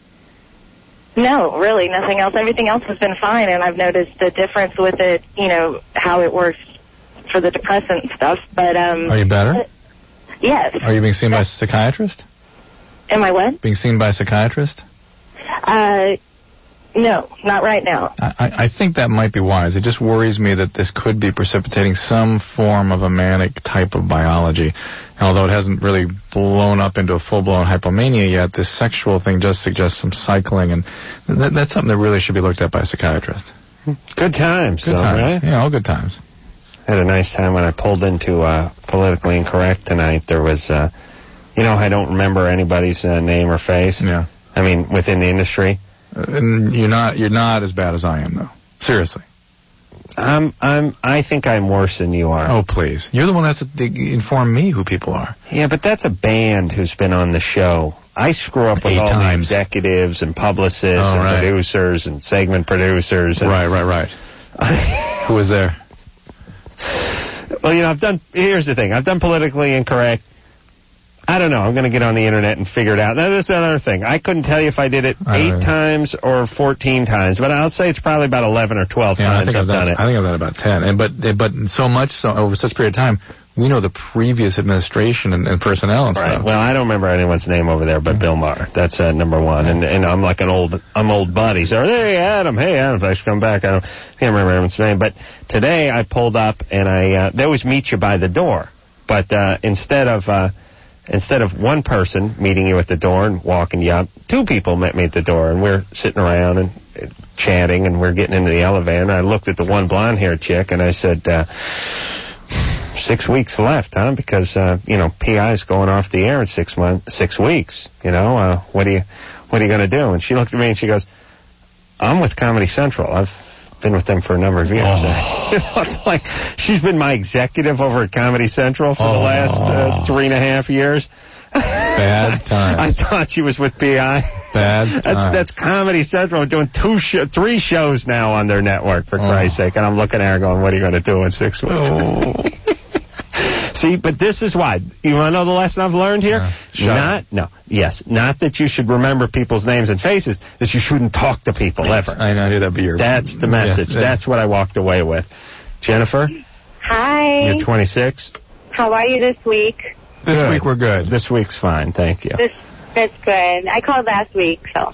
No, really, nothing else. Everything else has been fine, and I've noticed the difference with it, you know, how it works for the depressant stuff. But, um... Are you better? Uh, yes. Are you being seen by a psychiatrist? Am I what? Being seen by a psychiatrist? Uh, no, not right now. I, I think that might be wise. It just worries me that this could be precipitating some form of a manic type of biology. And although it hasn't really blown up into a full-blown hypomania yet, this sexual thing does suggest some cycling, and that, that's something that really should be looked at by a psychiatrist. Good times, Good though, times. right? Yeah, all good times. I had a nice time when I pulled into uh, Politically Incorrect tonight. There was, uh, you know, I don't remember anybody's uh, name or face. Yeah. I mean, within the industry. Uh, and you're not you're not as bad as I am, though. Seriously. I'm I'm I think I'm worse than you are. Oh, please. You're the one that has to inform me who people are. Yeah, but that's a band who's been on the show. I screw up with Eight all times. the executives and publicists Oh, and right. producers and segment producers. And Right, right, right. Who was there? Well, you know, I've done, here's the thing. I've done Politically Incorrect. I don't know. I'm going to get on the internet and figure it out. Now, this is another thing. I couldn't tell you if I did it I don't eight know. times or fourteen times, but I'll say it's probably about eleven or twelve Yeah, I times think I've I've done, done it. I think I've done about ten. And but but so much so over such a period of time, we know the previous administration and, and personnel and Right. stuff. Well, I don't remember anyone's name over there but Bill Maher. That's uh, number one. And and I'm like an old, I'm old buddies. They're, hey, Adam, hey, Adam, if I should come back. I don't, can't remember everyone's name. But today I pulled up and I, uh, they always meet you by the door. But uh, instead of, uh, instead of one person meeting you at the door and walking you up, two people met me at the door, and we're sitting around and uh, chatting, and we're getting into the elevator. And I looked at the one blonde-haired chick, and I said, uh, six weeks left, huh? Because, uh, you know, P I's going off the air in six months, six weeks. You know, uh, what are you, what are you going to do? And she looked at me and she goes, I'm with Comedy Central. I've been with them for a number of years. Oh. You know, it's like she's been my executive over at Comedy Central for Oh. the last uh, three and a half years. Bad times. I thought she was with P I. Bad That's times. that's Comedy Central doing two sh- three shows now on their network, for Oh. Christ's sake. And I'm looking at her going, what are you going to do in six weeks? Oh. See, but this is why. You want to know the lesson I've learned here? Yeah. Shut Not, no, yes, not that you should remember people's names and faces, that you shouldn't talk to people ever. I know, I knew that'd be your... That's the message. Yeah, yeah. That's what I walked away with. Jennifer, Hi. you're twenty-six. How are you this week? This Good. week we're good. This week's fine, thank you. This, that's good. I called last week, so.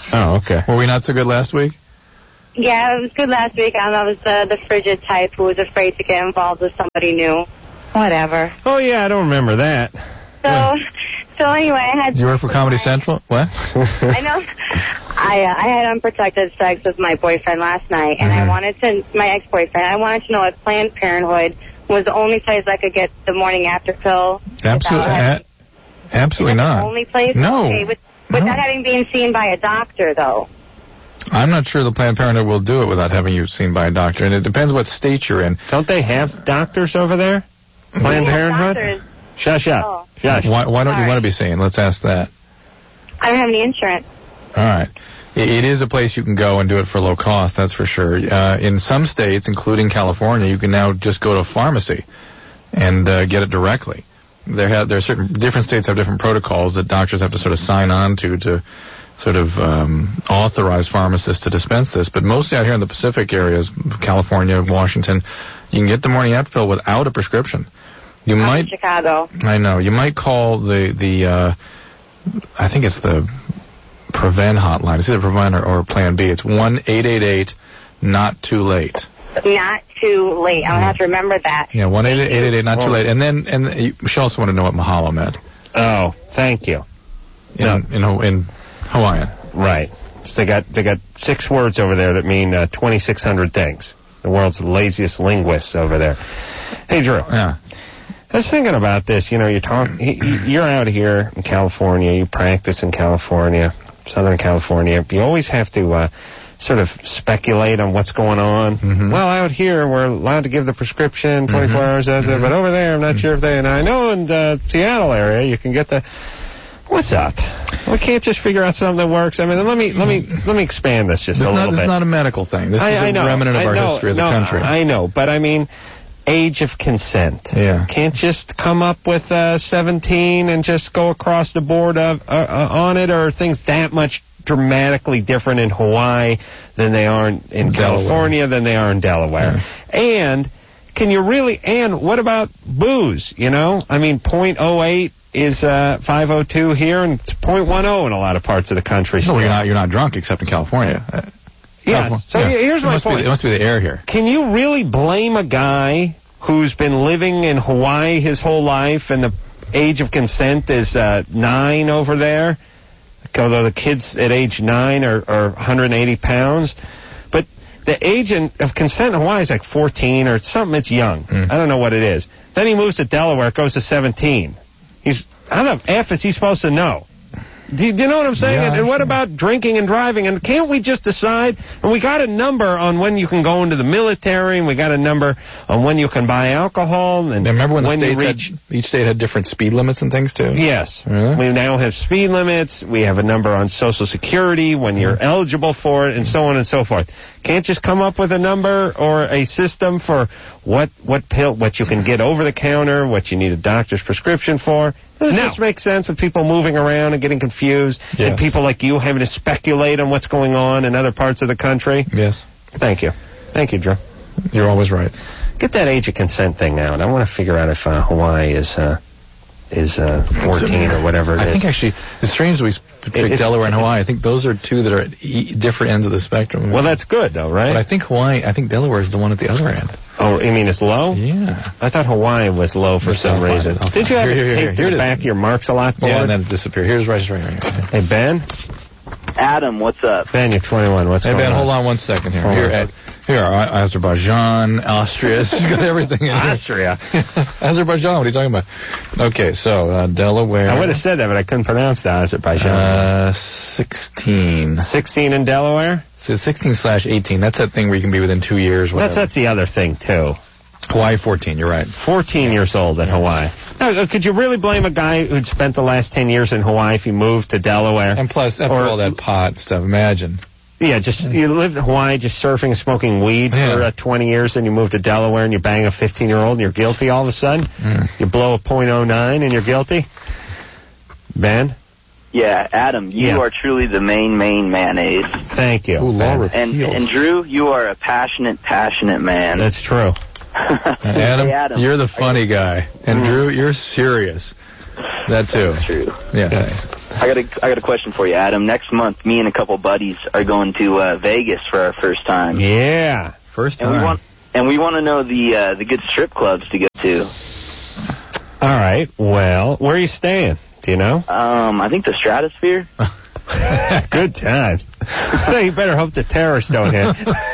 Oh, okay. Were we not so good last week? Yeah, it was good last week. Um, I was uh, the frigid type who was afraid to get involved with somebody new. Whatever. Oh, yeah, I don't remember that. So, so anyway, I had... Did you work for Comedy Central? What? I know. I uh, I had unprotected sex with my boyfriend last night, and Mm-hmm. I wanted to... My ex-boyfriend, I wanted to know if Planned Parenthood was the only place I could get the morning after pill. Absolutely, without- a- absolutely not. The only place? No. Okay, with, without having been seen by a doctor, though. I'm not sure the Planned Parenthood will do it without having you seen by a doctor, and it depends what state you're in. Don't they have doctors over there? Planned Yeah, Parenthood? doctors. Shush up. Oh. Shush. Why, why don't you Sorry. want to be seen? Let's ask that. I don't have any insurance. All right. It, it is a place you can go and do it for low cost, that's for sure. Uh, in some states, including California, you can now just go to a pharmacy and uh, get it directly. There, have, there are certain different states have different protocols that doctors have to sort of sign on to to sort of um, authorize pharmacists to dispense this. But mostly out here in the Pacific areas, California, Washington, you can get the morning after pill without a prescription. You I'm might. in Chicago. I know. You might call the the. Uh, I think it's the Prevent hotline. It's either Prevent or, or Plan B. It's one eight eight eight not too late. Not too late. I'm going to have to remember that. Yeah, one eight eight eight not too late. And then and you should also want to know what mahalo meant. Oh, thank you. In No. in, in, in Hawaiian. Right. So they got they got six words over there that mean uh, twenty-six hundred things. The world's laziest linguists over there. Hey, Drew. Yeah. I was thinking about this. You know, you're talking. You're out here in California. You practice in California, Southern California. You always have to uh, sort of speculate on what's going on. Mm-hmm. Well, out here we're allowed to give the prescription twenty-four Mm-hmm. hours after, but over there I'm not sure if they. And I know in the Seattle area you can get the. What's up? We can't just figure out something that works. I mean, let me let me let me expand this just This a is little not, this bit. is not a medical thing. This I, is a I know, remnant of I our know, history as no, a country. I know, but I mean, age of consent. Yeah. Can't just come up with uh, seventeen and just go across the board of, uh, uh, on it, or are things that much dramatically different in Hawaii than they are in, in California than they are in Delaware? Yeah. And can you really, and what about booze, you know? I mean, point oh eight is uh, five oh two here, and it's point one oh in a lot of parts of the country. No, still. you're not. You're not drunk except in California. Uh, Yeah, California- so yeah. here's it my must point. Be, it must be the air here. Can you really blame a guy who's been living in Hawaii his whole life and the age of consent is uh, nine over there? Although the kids at age nine are, are one hundred eighty pounds. But the age in, of consent in Hawaii is like fourteen or something. It's young. Mm. I don't know what it is. Then he moves to Delaware. It goes to seventeen. He's, how the F is he supposed to know? Do you, do you know what I'm saying? Yeah, and, and what sure. about drinking and driving? And can't we just decide? And we got a number on when you can go into the military, and we got a number on when you can buy alcohol. And Yeah, remember when the when you states reach, had, each state had different speed limits and things too? Yes. Really? We now have speed limits. We have a number on Social Security when you're eligible for it, and so on and so forth. Can't just come up with a number or a system for what what pill, what you can get over the counter, what you need a doctor's prescription for. Does No. this make sense with people moving around and getting confused, and Yes. people like you having to speculate on what's going on in other parts of the country? Yes. Thank you. Thank you, Drew. You're always right. Get that age of consent thing out. I want to figure out if uh, Hawaii is uh, is uh, fourteen or whatever it I is. think actually it's strange that we picked it's- Delaware and Hawaii. I think those are two that are at e- different ends of the spectrum. Well, that's good, though, right? But I think Hawaii, I think Delaware is the one at the other end. Oh, you mean it's low? Yeah. I thought Hawaii was low for Yes, some I'll find reason. it, I'll Did find you it. have Here, it here, taped here, to here the it back is. of your Marks a Lot board? Yeah, and then it disappeared. Here's right, right here. Hey, Ben? Adam, what's up? Ben, you're twenty-one. What's Hey, going Ben, on? hold on one second here. Hold Here, on. uh, here are Azerbaijan, Austria. She's got everything in here. Austria. Azerbaijan, what are you talking about? Okay, so uh, Delaware. I would have said that, but I couldn't pronounce the Azerbaijan. Uh, sixteen. sixteen in Delaware? So sixteen slash eighteen. That's that thing where you can be within two years. Whatever. That's that's the other thing, too. Hawaii fourteen, you're right. fourteen years old in Hawaii. Now, uh, could you really blame a guy who'd spent the last ten years in Hawaii if he moved to Delaware? And plus, after Or- all that pot stuff, imagine. Yeah, just you lived in Hawaii just surfing and smoking weed Yeah. for uh, twenty years, then you move to Delaware and you bang a fifteen-year-old and you're guilty all of a sudden? Mm. You blow a point oh nine and you're guilty? Ben? Yeah, Adam, you Yeah. are truly the main, main mayonnaise. Thank you. Ooh, law Ben. And, repealed. and Drew, you are a passionate, passionate man. That's true. And Adam, Hey, Adam, you're the funny guy. And Mm. Drew, you're serious. That too. True. Yeah, thanks. I got a I got a question for you, Adam. Next month, me and a couple buddies are going to uh, Vegas for our first time. Yeah, first And we want and we want to know the uh, the good strip clubs to go to. All right. Well, where are you staying? Do you know? Um, I think the Stratosphere. Good times. You better hope the terrorists don't hit.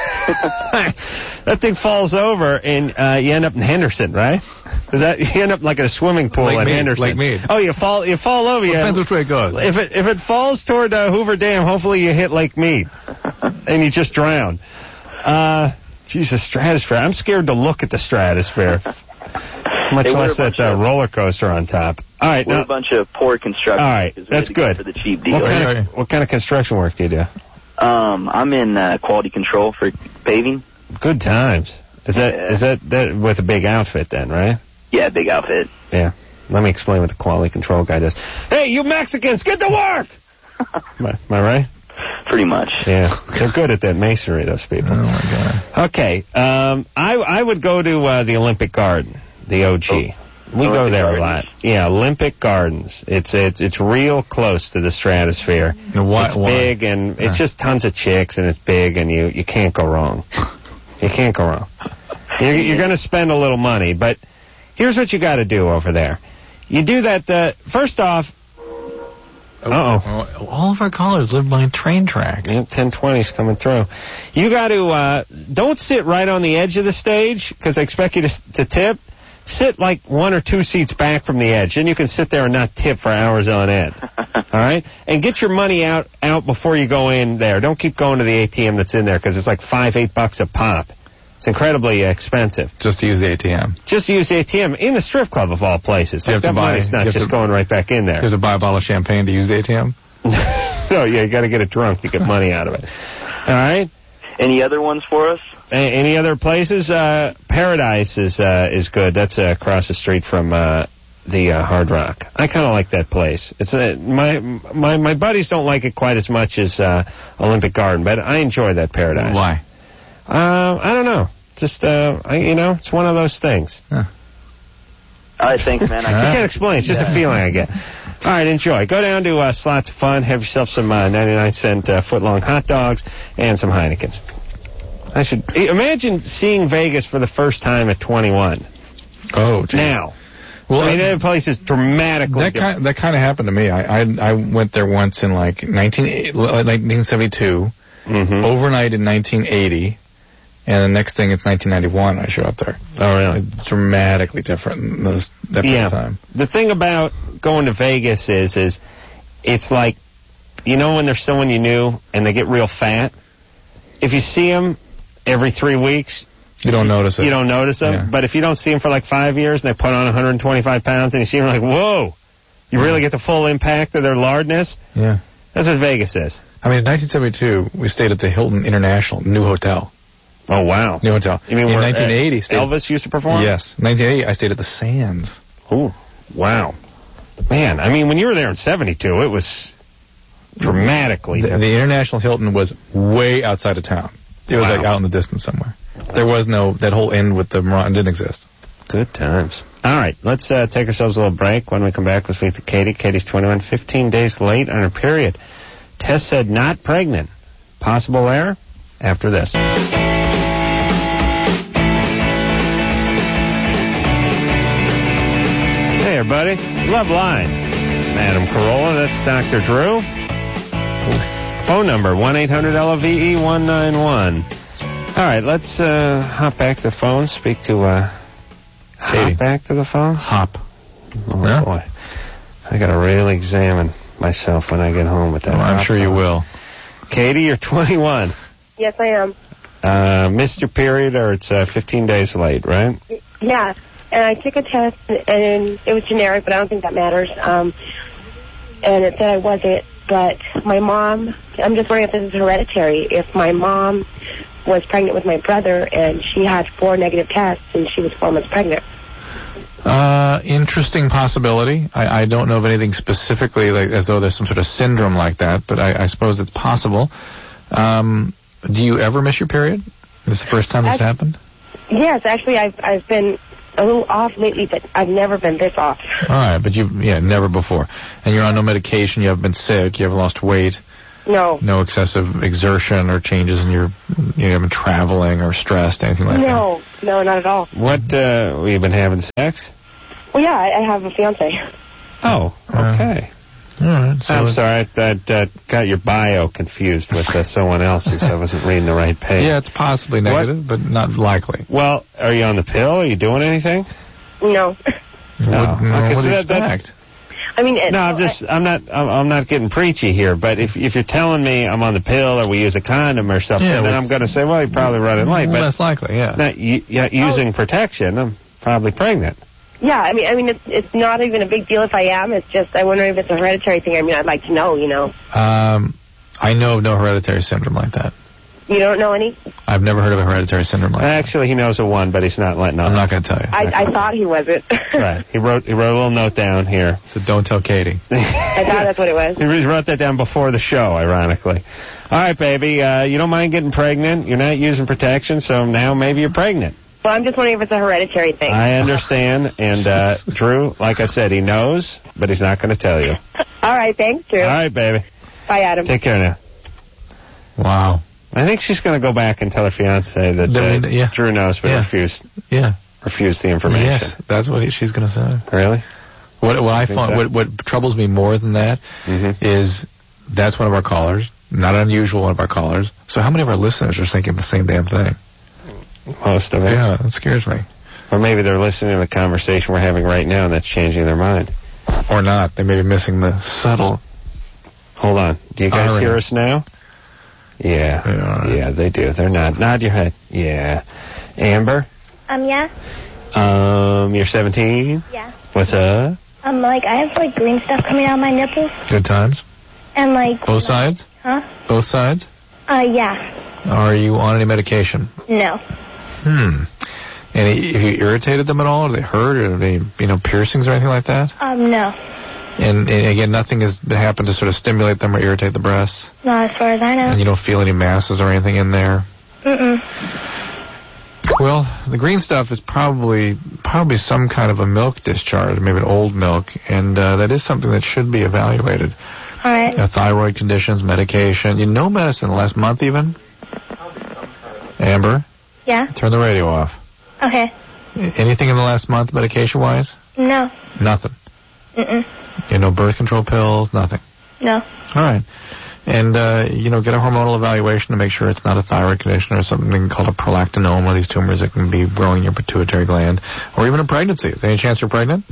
That thing falls over and uh, you end up in Henderson, right? Is that you end up like in a swimming pool Lake in Mead, Henderson? Lake Mead. Oh, you fall you fall over. Well, you depends which way it goes. If it if it falls toward uh, Hoover Dam, hopefully you hit Lake Mead and you just drown. Uh, Jesus, Stratosphere. I'm scared to look at the Stratosphere. Much Hey, we're less a bunch that uh, of- roller coaster on top. All right, We're now, a bunch of poor construction. all right, workers. We that's had to go good. For the cheap deal. What kind of what kind of construction work do you do? Um, I'm in uh, quality control for paving. Good times. Is that is that that with a big outfit then, right? Yeah, big outfit. Yeah. Let me explain what the quality control guy does. Hey, you Mexicans, get to work! am, I, am I right? Pretty much. Yeah, they're good at that masonry, those people. Oh my God. Okay, um, I I would go to uh, the Olympic Garden, the O G. We go Olympic there a Gardens. lot. Yeah, Olympic Gardens. It's it's it's real close to the Stratosphere. Why- it's why? big and it's just tons of chicks and it's big and you you can't go wrong. You can't go wrong. You're, you're going to spend a little money, but here's what you got to do over there. You do that. Uh, first off. Uh-oh. All of our callers live by train tracks. Yeah, ten twenty's coming through. You got to, uh, don't sit right on the edge of the stage, because I expect you to, to tip. Sit like one or two seats back from the edge. Then you can sit there and not tip for hours on end. All right? And get your money out, out before you go in there. Don't keep going to the A T M that's in there, because it's like five, eight bucks a pop. It's incredibly expensive. Just to use the A T M. Just to use the A T M in the strip club of all places. You Like have to that buy- money's you not have just to- going right back in there. You have to buy a bottle of champagne to use the A T M? No, yeah, you got to get it drunk to get money out of it. All right? Any other ones for us? A- any other places? Uh, Paradise is uh, is good. That's uh, across the street from uh, the uh, Hard Rock. I kind of like that place. It's uh, my my my buddies don't like it quite as much as uh, Olympic Garden, but I enjoy that Paradise. Why? Uh, I don't know. Just uh, I, you know, it's one of those things. All right, thanks, man. I can't explain. It's just a feeling I get. All right, enjoy. Go down to uh, Slots of Fun. Have yourself some uh, ninety-nine cent uh, foot-long hot dogs and some Heinekens. I should imagine seeing Vegas for the first time at twenty-one. Oh, geez. Now. Well, I mean, that place is dramatically That different. kind, that kind of happened to me. I, I I went there once in like nineteen, nineteen seventy-two, Mm-hmm. overnight in nineteen eighty, and the next thing it's nineteen ninety-one. I show up there. Oh, really? It's dramatically different in those, that Yeah. time. The thing about going to Vegas is, is it's like, you know when there's someone you knew and they get real fat? If you see them every three weeks, You don't notice it. you don't notice them. Yeah. But if you don't see them for like five years and they put on one hundred twenty-five pounds and you see them like, whoa, you really get the full impact of their lardness? Yeah. That's what Vegas is. I mean, in nineteen seventy-two, we stayed at the Hilton International, new hotel. Oh, wow. New hotel. You mean in where, uh, nineteen eighty, stayed, Elvis used to perform? Yes. nineteen eighty, I stayed at the Sands. Ooh, wow. Man, I mean, when you were there in seventy-two, it was dramatically The, different. the International Hilton was way outside of town. It was Wow. like out in the distance somewhere. There was no, that whole end with the Moran didn't exist. Good times. All right, let's uh, take ourselves a little break. When we come back, we'll speak to Katie. Katie's twenty-one, fifteen days late on her period. Test said not pregnant. Possible error? After this. Hey, everybody. Love Line. Madam Carolla, that's Doctor Drew. Phone number, one eight hundred L O V E one nine one. All right, let's uh, hop back to the phone, speak to... Uh, Katie. Hop back to the phone? Hop. Oh, Yeah? boy. I got to really examine myself when I get home with that. Well, I'm hop sure you phone. will. Katie, you're twenty-one. Yes, I am. Uh, missed your period, or it's uh, fifteen days late, right? Yeah, and I took a test, and it was generic, but I don't think that matters. Um, and it said I wasn't, but my mom, I'm just wondering if this is hereditary. If my mom was pregnant with my brother, and she had four negative tests, and she was four months pregnant. Uh, interesting possibility. I, I don't know of anything specifically like as though there's some sort of syndrome like that, but I, I suppose it's possible. Um, do you ever miss your period? Is this the first time this I- happened? Yes, actually, I've I've been a little off lately, but I've never been this off. All right, but you, yeah, never before. And you're on no medication, you haven't been sick, you haven't lost weight. No. No excessive exertion or changes in your, you haven't been traveling or stressed, anything like No, no, not at all. What, uh, you been having sex? Well, yeah, I, I have a fiance. Oh, okay. All right. So I'm it's- sorry, I, I uh, got your bio confused with uh, someone else's. I wasn't reading the right page. Yeah, it's possibly negative, but not likely. Well, are you on the pill? Are you doing anything? No. No. What, no, Because what do you that- that- expect? I mean, it, No, I'm just, I'm not, I'm, I'm not getting preachy here, but if if you're telling me I'm on the pill or we use a condom or something, Yeah, then well, I'm going to say, well, you're probably running late. Well, But less likely, yeah. not u- yeah, using protection, I'm probably pregnant. yeah, I mean, I mean, it's it's not even a big deal if I am. It's just I wonder if it's a hereditary thing. I mean, I'd like to know. You know, Um, I know of no hereditary syndrome like that. you don't know any. I've never heard of a hereditary syndrome like that. Actually, he knows of one, but he's not letting on. I'm not going to tell you. I, I thought he wasn't. That's right. He wrote, he wrote a little note down here. So don't tell Katie. I thought that's what it was. He wrote that down before the show, ironically. All right, baby, uh, you don't mind getting pregnant. You're not using protection, so now maybe you're pregnant. Well, I'm just wondering if it's a hereditary thing. I understand. And, uh, Drew, like I said, he knows, but he's not going to tell you. All right, thanks, Drew. All right, baby. Bye, Adam. Take care now. Wow. I think she's going to go back and tell her fiance that I uh, mean, yeah. Drew knows, but Yeah. refused Yeah. refused the information. Yes, that's what he, she's going to say. Really? What, what I Think find, so? what, what troubles me more than that is that's one of our callers, not unusual one of our callers. So how many of our listeners are thinking the same damn thing? Most of it. Yeah, that scares me. Or maybe they're listening to the conversation we're having right now, and that's changing their mind. Or not. They may be missing the subtle. Hold on. Do you guys irony. hear us now? Yeah. Yeah, they do. They're not. Nod your head. Yeah. Amber? Um, yeah. Um, you're seventeen? Yeah. What's up? Um, like, I have, like, green stuff coming out of my nipples. Good times? And, like... Both sides? Huh? Both sides? Uh, yeah. Are you on any medication? No. Hmm. Any, have you irritated them at all? Are they hurt? Or any, you know, piercings or anything like that? Um, no. And, and again, nothing has happened to sort of stimulate them or irritate the breasts? Not as far as I know. And you don't feel any masses or anything in there? Mm-mm. Well, the green stuff is probably probably some kind of a milk discharge, maybe an old milk, and uh, that is something that should be evaluated. All right. Uh, thyroid conditions, medication. You know medicine the last month even? Amber, Yeah? turn the radio off. Okay. Anything in the last month medication-wise? No. Nothing. Mm-mm. You know, birth control pills, nothing. No. All right. And, uh, you know, get a hormonal evaluation to make sure it's not a thyroid condition or something called a prolactinoma, these tumors that can be growing in your pituitary gland, or even a pregnancy. Is there any chance you're pregnant?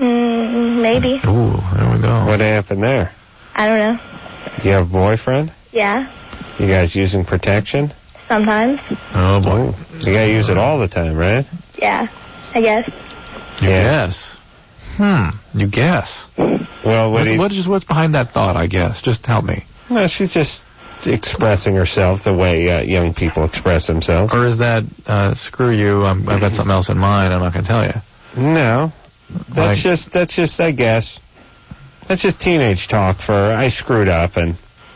Mm, maybe. Ooh, there we go. What happened there? I don't know. You have a boyfriend? Yeah. You guys using protection? Sometimes. Oh, boy. You gotta use it all the time, right? Yeah. I guess. You guess. Hmm. You guess. Well, what What, do you... what is, what's behind that thought, I guess? Just help me. Well, she's just expressing herself the way uh, young people express themselves. Or is that, uh, screw you, I'm, I've got something else in mind, I'm not going to tell you. No. That's Like- just, that's just, I guess, that's just teenage talk for, I screwed up and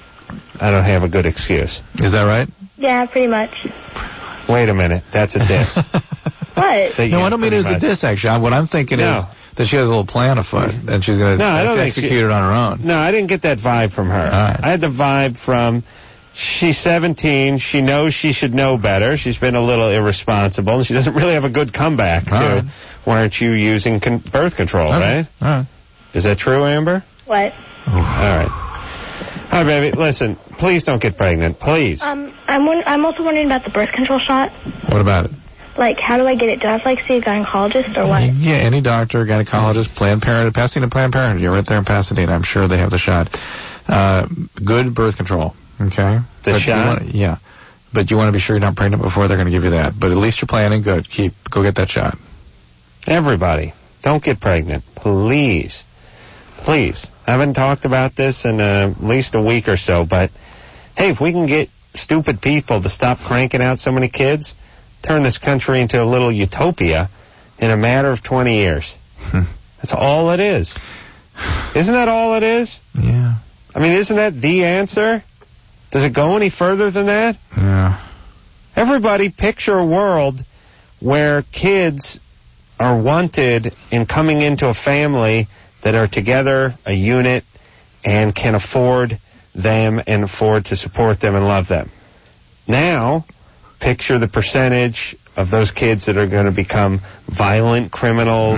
I don't have a good excuse. Is that right? Yeah, pretty much. Wait a minute, that's a diss. What? That No, you I don't mean it as a pretty much- diss, actually. What I'm thinking No. is that she has a little plan afoot, and she's going to No, I don't think she- execute it on her own. No, I didn't get that vibe from her. right. I had the vibe from, she's seventeen, she knows she should know better, she's been a little irresponsible, and she doesn't really have a good comeback All to, right. why aren't you using con- birth control, Okay. right? All right. Is that true, Amber? What? All right. All right, baby, listen, please don't get pregnant, please. Um, I'm won- I'm also wondering about the birth control shot. What about it? Like, how do I get it? Do I have to, like, see a gynecologist or what? Yeah, any doctor, gynecologist, Planned Parenthood, Pasadena Planned Parenthood. You're right there in Pasadena. I'm sure they have the shot. Uh, good birth control, okay? The But you shot? wanna- yeah. But you want to be sure you're not pregnant before they're going to give you that. But at least you're planning. Good. Keep, go get that shot. Everybody, don't get pregnant, please. Please. I haven't talked about this in uh, at least a week or so, but hey, if we can get stupid people to stop cranking out so many kids, turn this country into a little utopia in a matter of twenty years. That's all it is. Isn't that all it is? Yeah. I mean, isn't that the answer? Does it go any further than that? Yeah. Everybody picture a world where kids are wanted in coming into a family that are together, a unit, and can afford them and afford to support them and love them. Now, picture the percentage of those kids that are going to become violent criminals,